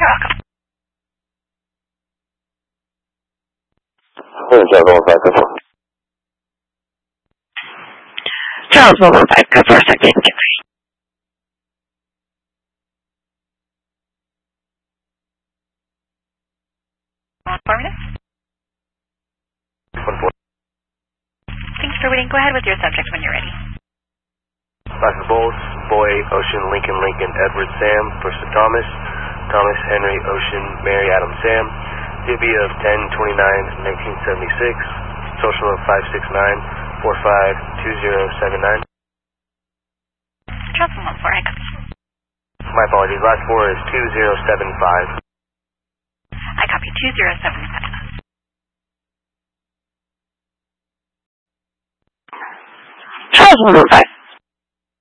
You're welcome. Charles 115, go for a second. Thanks for waiting. Go ahead with your subject when you're ready. Dr. Bowles, Boy, Ocean, Lincoln, Edward, Sam, Bristol, Thomas, Henry, Ocean, Mary, Adam, Sam, DB of 10/29/1976, social of 569-452079. Charles 114, I copy. My apologies, last four is 2075. I copy 2075. Charles 115.